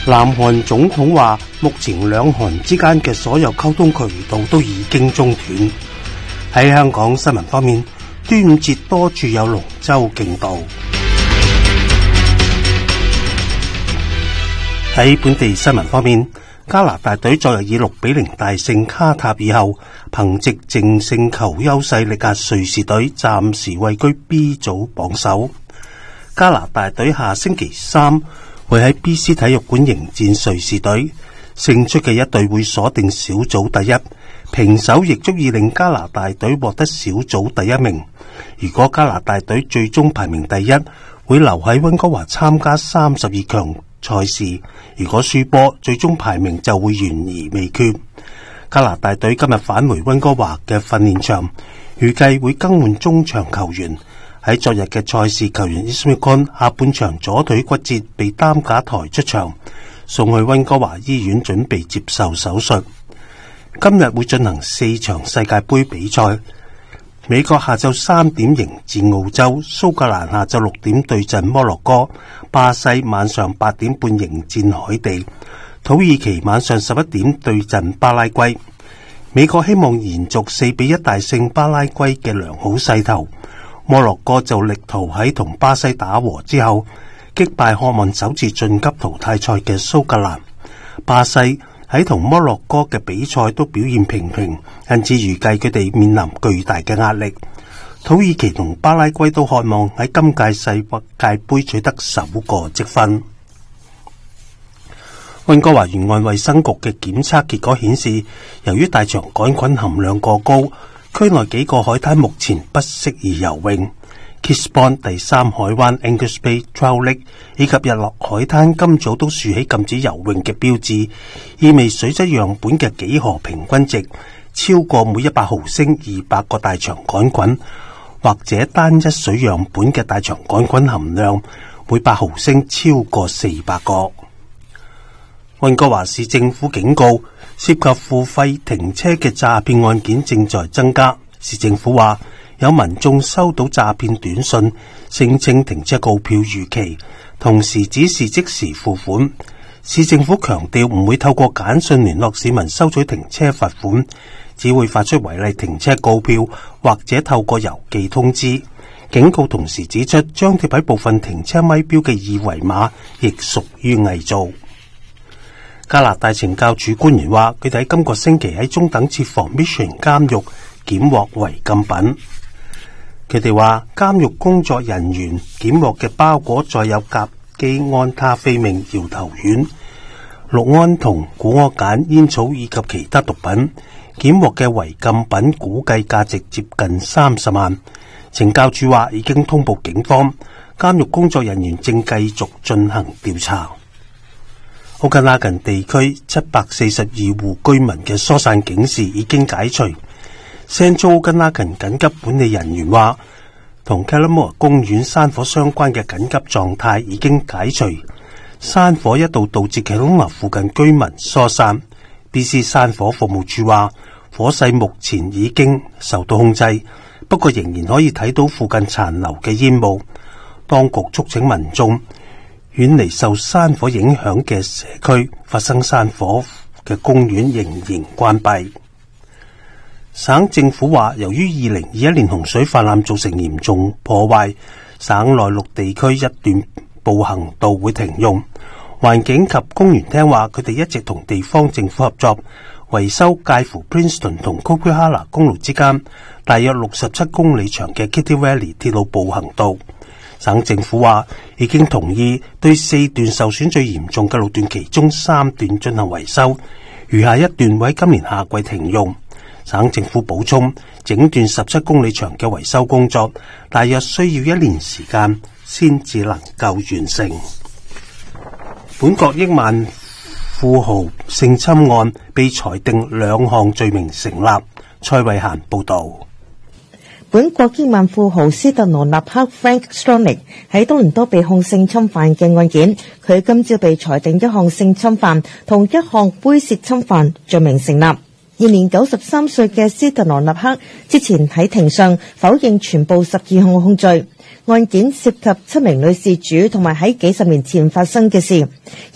南韓總統話，目前兩韓之間嘅所有溝通渠道都已經中斷。喺香港新聞方面，端午節多處有龍舟競渡。喺本地新聞方面，加拿大隊昨日以6-0大勝卡塔爾後，憑藉淨勝球優勢力壓瑞士隊，暫時位居 B 組榜首。加拿大隊下星期三會喺 BC 體育館迎戰瑞士隊，勝出嘅一隊會鎖定小組第一，平手亦足以令加拿大隊獲得小組第一名。如果加拿大隊最終排名第一，會留喺溫哥華參加32強賽事，如果輸波，最終排名就會懸而未決。加拿大隊今日返回溫哥華嘅訓練場，預計會更換中場球員。喺昨日嘅賽事，球員 Ismail 下半場左腿骨折，被擔架抬出場，送去溫哥華醫院準備接受手術。今日會進行4場世界盃比賽。美國下晝3點迎戰澳洲，蘇格蘭下晝6點對陣摩洛哥，巴西晚上8點半迎戰海地，土耳其晚上11點對陣巴拉圭。美國希望延續4-1大勝巴拉圭嘅良好勢頭，摩洛哥就力圖喺同巴西打和之後擊敗渴望首次晉級淘汰賽嘅蘇格蘭。巴西喺同摩洛哥嘅比賽都表現平平，因此預計佢哋面臨巨大嘅壓力。土耳其同巴拉圭都渴望喺今屆世界盃取得首個積分。溫哥華沿岸衛生局嘅檢測結果顯示，由於大腸桿菌含量過高，區內幾個海灘目前不適宜游泳。Gisborne 第3海灣 Angus Bay、Trout Lake 以及日落海灘今早都豎起禁止游泳嘅標誌，意味水質樣本嘅幾何平均值超過每100毫升200個大腸桿菌，或者單一水樣本嘅大腸桿菌含量每100毫升超過400個。溫哥華市政府警告，涉及付費停車嘅詐騙案件正在增加。市政府話，有民眾收到詐騙短信，聲稱停車告票逾期，同時指示即時付款。市政府強調唔會透過簡訊聯絡市民收取停車罰款，只會發出違例停車告票或者透過郵寄通知。警告同時指出，張貼喺部分停車咪標嘅二維碼亦屬於偽造。加拿大懲教署官員話，佢哋喺今個星期喺中等設防 Mission 監獄檢獲違禁品。佢哋話，監獄工作人員檢獲嘅包裹載有甲基安他非命搖頭丸、氯胺酮、古柯鹼、煙草以及其他毒品。檢獲嘅違禁品估計價值接近30萬。懲教署話已經通報警方，監獄工作人員正繼續進行調查。奧根拉根地區742戶居民嘅疏散警示已經解除。Central 奧根拉根緊急管理人員話，同 Callamore 公園山火相關嘅緊急狀態已經解除。山火一度導致 Callamore 附近居民疏散。BC 山火服務處話，火勢目前已經受到控制，不過仍然可以睇到附近殘留嘅煙霧。當局促請民眾遠離受山火影響嘅社區，發生山火嘅公園仍然關閉。省政府話，由於2021年洪水泛濫造成嚴重破壞，省內陸地區一段步行道會停用。環境及公園廳話，佢哋一直同地方政府合作，維修介乎 Princeton 同 Coquihalla 公路之間大約67公里長嘅 Kitty Valley 鐵路步行道。省政府話已經同意對4段受損最嚴重嘅路段其中3段進行維修，餘下一段會喺今年夏季停用。省政府補充，整段17公里長嘅維修工作大約需要1年時間先至能夠完成。本國億萬富豪性侵案被裁定2項罪名成立。蔡慧嫻報道。 本國億萬富豪斯特羅納克 Frank Stronach 喺多倫多被控性侵犯嘅案件，佢今朝被裁定1項性侵犯同1項猥褻侵犯罪名成立。現年93歲嘅斯特羅納克之前喺庭上否認全部12項控罪。案件涉及7名女事主同埋喺幾十年前發生嘅事。